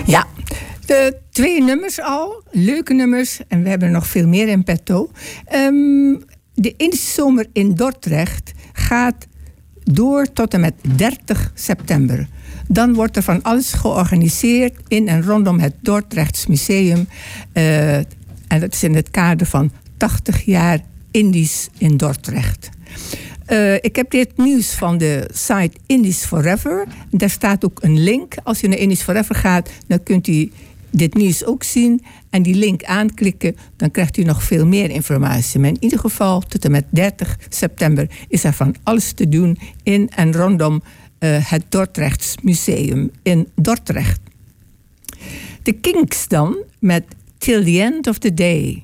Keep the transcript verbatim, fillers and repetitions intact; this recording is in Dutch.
Ja, de twee nummers al, leuke nummers. En we hebben er nog veel meer in petto. Um, de Indische Zomer in Dordrecht gaat door tot en met dertig september. Dan wordt er van alles georganiseerd in en rondom het Dordrechts Museum. Uh, en dat is in het kader van tachtig jaar Indisch in Dordrecht. Uh, ik heb dit nieuws van de site Indisch Forever. Daar staat ook een link. Als je naar Indisch Forever gaat, dan kunt u dit nieuws ook zien. En die link aanklikken, dan krijgt u nog veel meer informatie. Maar in ieder geval, tot en met dertig september is er van alles te doen in en rondom uh, het Dordrechts Museum in Dordrecht. De Kinks dan, met Till the End of the Day.